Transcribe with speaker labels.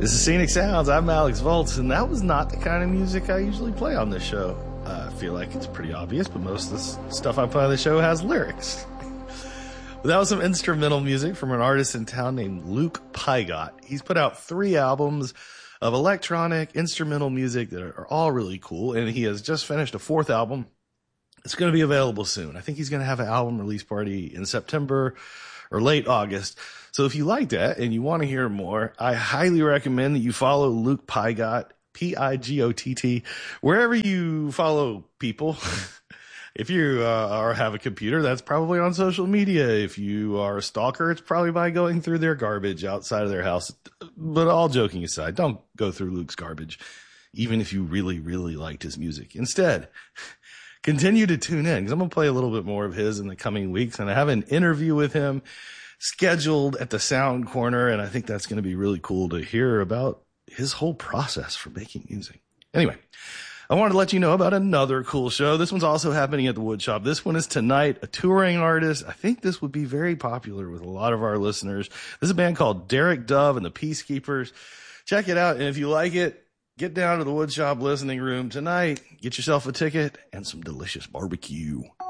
Speaker 1: This is Scenic Sounds. I'm Alex Volts, and that was not the kind of music I usually play on this show. I feel like it's pretty obvious, but most of the stuff I play on the show has lyrics. But that was some instrumental music from an artist in town named Luke Pygott. He's put out 3 albums of electronic instrumental music that are all really cool, and he has just finished a 4th album. It's going to be available soon. I think he's going to have an album release party in September or late August. So if you like that and you want to hear more, I highly recommend that you follow Luke Pygott, Pigott, wherever you follow people. If you have a computer, that's probably on social media. If you are a stalker, it's probably by going through their garbage outside of their house. But all joking aside, don't go through Luke's garbage, even if you really, really liked his music. Instead, continue to tune in, because I'm going to play a little bit more of his in the coming weeks. And I have an interview with him scheduled at the Sound Corner, and I think that's going to be really cool to hear about his whole process for making music. Anyway, I wanted to let you know about another cool show. This one's also happening at the Woodshop. This one is tonight, a touring artist. I think this would be very popular with a lot of our listeners. This is a band called Derek Dove and the Peacekeepers. Check it out, and if you like it, get down to the Woodshop listening room tonight. Get yourself a ticket and some delicious barbecue.